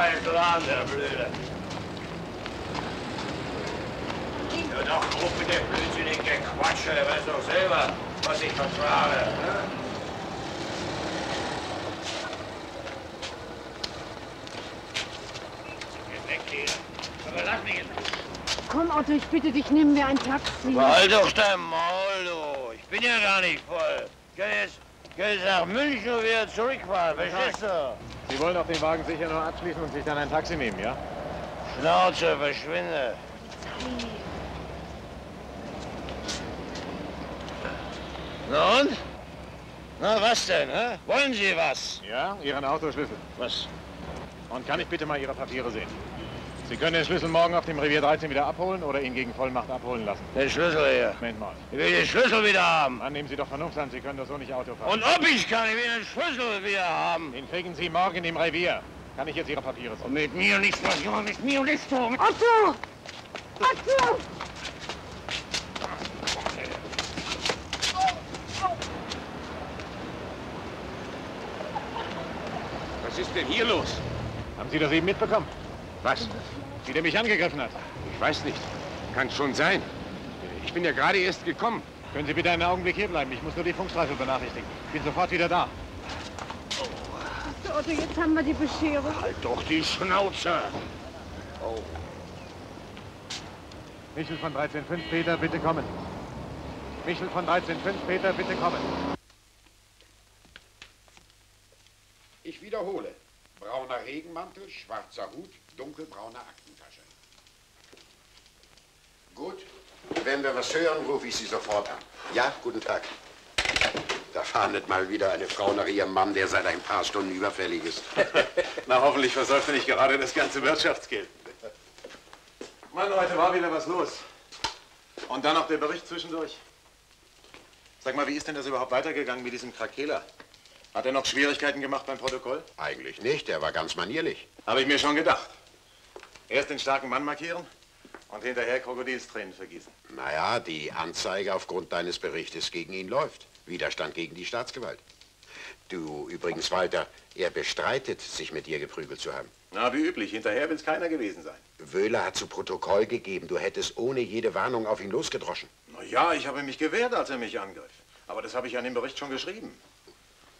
keinen Plan, der Blöde. Ja, doch, ruf mit der blödsinnigen Quatsche, der weiß doch selber, was ich vertrage. Ne? Geh weg hier. Aber lass mich jetzt. Komm, Otto, ich bitte dich, nimm mir ein Taxi. Halt doch dein Maul, du. Ich bin ja gar nicht voll. Ich kann jetzt nach München und wieder zurückfahren, verstehst du? Sie wollen doch den Wagen sicher nur abschließen und sich dann ein Taxi nehmen, ja? Schnauze, verschwinde. Na und? Na, was denn, hä? Wollen Sie was? Ja, Ihren Autoschlüssel. Was? Und kann ich bitte mal Ihre Papiere sehen? Sie können den Schlüssel morgen auf dem Revier 13 wieder abholen oder ihn gegen Vollmacht abholen lassen. Den Schlüssel hier. Moment mal. Ich will den Schlüssel wieder haben. Dann nehmen Sie doch Vernunft an, Sie können doch so nicht Auto fahren. Und ob ich kann, ich will den Schlüssel wieder haben. Den kriegen Sie morgen im Revier. Kann ich jetzt Ihre Papiere sehen? Und mit mir nicht was, Junge, mit mir nicht so. Otto! Otto! Was ist denn hier los? Haben Sie das eben mitbekommen? Was? Wie der mich angegriffen hat? Ich weiß nicht. Kann schon sein. Ich bin ja gerade erst gekommen. Können Sie bitte einen Augenblick hier bleiben? Ich muss nur die Funkstreife benachrichtigen. Ich bin sofort wieder da. Otto, jetzt haben wir die Bescherung. Halt doch die Schnauze. Oh. Michel von 13.5, Peter, bitte kommen. Michel von 13.5, Peter, bitte kommen. Ich wiederhole. Brauner Regenmantel, schwarzer Hut, dunkelbraune Aktentasche. Gut. Wenn wir was hören, rufe ich Sie sofort an. Ja, guten Tag. Da fahndet mal wieder eine Frau nach ihrem Mann, der seit ein paar Stunden überfällig ist. Na, hoffentlich versäuft er nicht gerade das ganze Wirtschaftsgeld. Mann, heute war wieder was los. Und dann noch der Bericht zwischendurch. Sag mal, wie ist denn das überhaupt weitergegangen mit diesem Krakela? Hat er noch Schwierigkeiten gemacht beim Protokoll? Eigentlich nicht, er war ganz manierlich. Habe ich mir schon gedacht. Erst den starken Mann markieren und hinterher Krokodilstränen vergießen. Naja, die Anzeige aufgrund deines Berichtes gegen ihn läuft. Widerstand gegen die Staatsgewalt. Du, übrigens, Walter, er bestreitet, sich mit dir geprügelt zu haben. Na, wie üblich. Hinterher will es keiner gewesen sein. Wöhler hat zu Protokoll gegeben, du hättest ohne jede Warnung auf ihn losgedroschen. Na ja, ich habe mich gewehrt, als er mich angriff. Aber das habe ich an dem Bericht schon geschrieben.